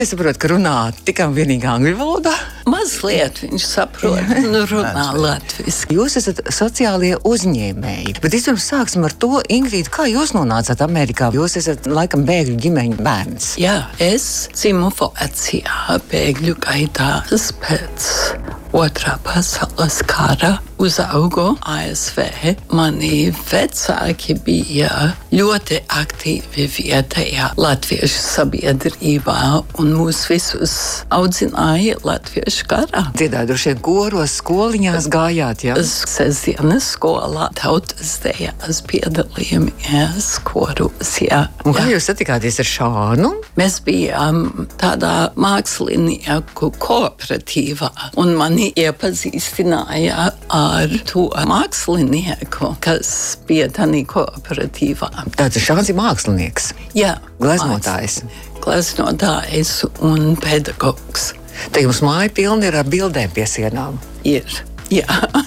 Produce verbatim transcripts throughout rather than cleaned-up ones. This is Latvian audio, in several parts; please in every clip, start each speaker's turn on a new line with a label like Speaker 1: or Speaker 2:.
Speaker 1: Es saprotu, ka runā tikai un vienīgi angļu valodā.
Speaker 2: Mazliet viņš saprot, nu runā latviski.
Speaker 1: Jūs esat sociālie uzņēmēji, bet vispirms sāksim ar to, Ingrīda, kā jūs nonācāt Amerikā? Jūs esat laikam bēgļu ģimeņu bērns.
Speaker 2: Jā, es dzimu Vācijā bēgļu gaitās pēc Otrā pasaules kara, uzaugu A S V. Mani vecāki bija ļoti aktīvi vietējā latviešu sabiedrībā un mūs visus audzināja latviešu karā.
Speaker 1: Dziedāja droši vien koros, skoliņās gājāt, jā?
Speaker 2: Sestdienas skolā tautas dejās piedalījāmies koros, jā.
Speaker 1: Un kā
Speaker 2: jā.
Speaker 1: jūs satikāties ar Šānu?
Speaker 2: Mēs bijām tādā mākslinieku kooperatīvā, un mani iepazīstināja ar to mākslinieku, kas bija tādā kooperatīvā.
Speaker 1: Tāds ir Šāns ir mākslinieks?
Speaker 2: Jā.
Speaker 1: Gleznotājs?
Speaker 2: Gleznotājs un pedagogs.
Speaker 1: Te jums māja pilna ir ar bildēm pie sienām?
Speaker 2: Ir, jā.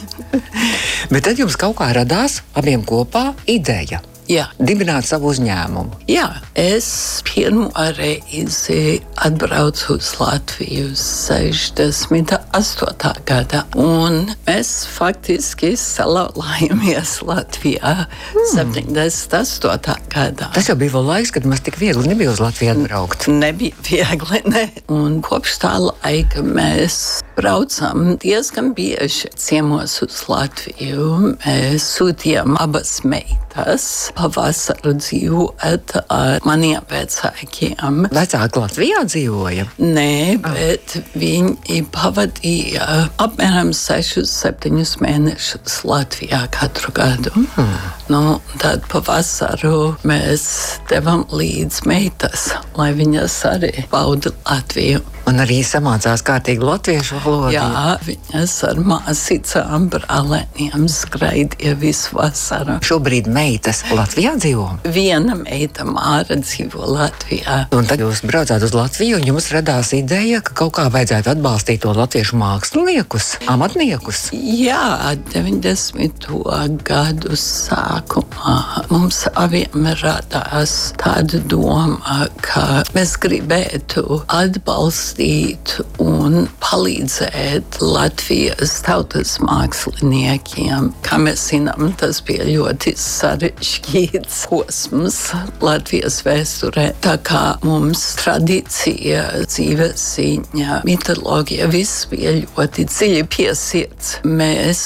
Speaker 1: Bet tad jums kaut kā radās abiem kopā ideja.
Speaker 2: Jā.
Speaker 1: Dibināt savu uzņēmumu.
Speaker 2: Jā, es pirmo reizi atbraucu uz Latviju sešdesmit astotajā gadā, un mēs faktiski salauzāmies Latvijā hmm. septiņdesmit astotajā gadā.
Speaker 1: Tas jau bija vēl laiks, kad mums tik viegli nebija uz Latviju atbraukt.
Speaker 2: Nebija viegli, ne. Un kopš tā laika mēs braucam diezgan bieži ciemos uz Latviju. Mēs sūtījām abas meitas pavasaru dzīvot ar maniem vecākiem.
Speaker 1: Vecāki Latvijā dzīvoja?
Speaker 2: Nē, bet ah. viņi pavadīja apmēram sešus, septiņus mēnešus Latvijā katru gadu. Mm. Nu, tad pavasaru mēs devam līdz meitas, lai viņas arī bauda Latviju.
Speaker 1: Un arī samācās kārtīgi latviešu valodu.
Speaker 2: Jā, viņas ar māsīcām, brālēniem skraidīja visu vasaru.
Speaker 1: Šobrīd meitas Latvijā dzīvo?
Speaker 2: Viena meita Māra dzīvo Latvijā.
Speaker 1: Un tad jūs braucāt uz Latviju un jums radās ideja, ka kaut kā vajadzētu atbalstīt to latviešu māksliniekus, amatniekus?
Speaker 2: Jā, deviņdesmito gadu sākumā mums abiem radās tāda doma, ka mēs gribētu atbalstīt un palīdzēt Latvijas tautas māksliniekiem. Kā mēs zinām, tas bija ļoti sarežģīts posms Latvijas vēsturē. Tā kā mums tradīcija, dzīvesziņa, mitoloģija, viss bija ļoti dziļi piesiets. Mēs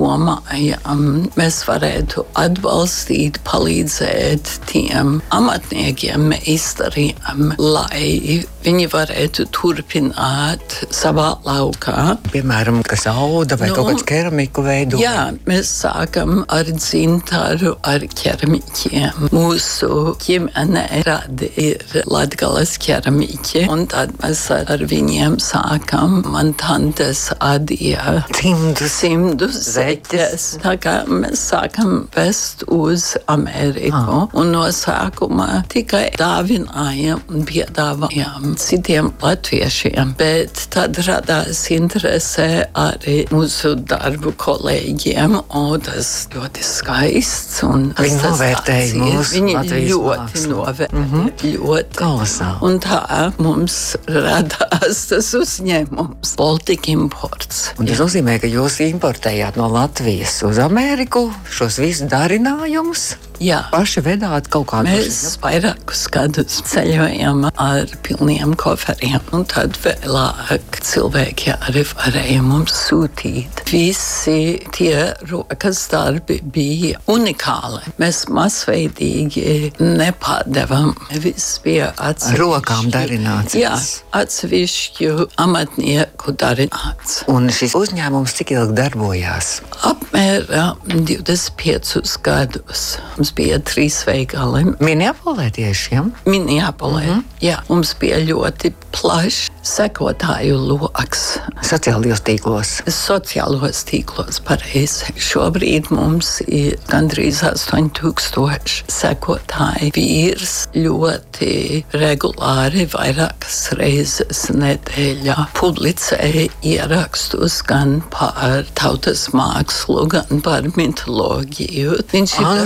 Speaker 2: domājam, mēs varētu atbalstīt, palīdzēt tiem amatniekiem, meistariem, lai viņi varētu turpināt savā laukā.
Speaker 1: Piemēram, kas auda vai nu, kaut kāds keramiku veido?
Speaker 2: Jā, mēs sākam ar dzintaru, ar keramiķiem. Mūsu ģimene rada ir Latgales keramiķi, un tad mēs ar, ar viņiem sākam. Man tantes adīja
Speaker 1: cimdus,
Speaker 2: cimdus zeķes. Tā kā mēs sākam vest uz Ameriku, ah. un no sākuma tikai dāvinājam un piedāvājam citiem latviešiem, bet tad radās interese arī mūsu darbu kolēģiem, un tas ļoti skaists. Un
Speaker 1: viņi novērtēja mūsu
Speaker 2: Viņi
Speaker 1: Latvijas
Speaker 2: ļoti
Speaker 1: mākslu.
Speaker 2: novērtēja.
Speaker 1: Mm-hmm.
Speaker 2: Ļoti.
Speaker 1: Kolosāli.
Speaker 2: Un tā mums radās tas uzņēmums Baltic Imports.
Speaker 1: Un tas Jā. nozīmē, ka jūs importējāt no Latvijas uz Ameriku šos visus darinājumus?
Speaker 2: Jā.
Speaker 1: Paši vedāt kaut kādu?
Speaker 2: Mēs vairākus gadus ceļojam ar pilniem koferiem, un tad vēlāk cilvēki arī varēja mums sūtīt. Visi tie rokas darbi bija unikāli. Mēs masveidīgi nepārdevam. Viss bija atsevišķi.
Speaker 1: Rokām darināts.
Speaker 2: Jā, atsevišķu amatnieku darināts.
Speaker 1: Un šis uzņēmums cik ilgi darbojās?
Speaker 2: Apmēram divdesmit piecus gadus. Mums bija trīs veikali.
Speaker 1: Minneapolē tieši, ja?
Speaker 2: Minneapolē, mm-hmm. jā. Mums bija ļoti plašs sekotāju loks.
Speaker 1: Sociālajos tīklos.
Speaker 2: Sociālos tīklos, pareizi. Šobrīd mums ir gandrīz astoņi tūkstoši sekotāji. Vīrs ļoti regulāri vairākas reizes nedēļā publicēja ierakstus gan par tautas mākslu, gan par mitoloģiju. Viņš
Speaker 1: Angļu valodā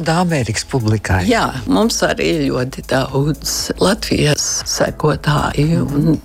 Speaker 1: nauda Amerikas publikai.
Speaker 2: Jā, mums arī ļoti daudz Latvijas sekotāju, un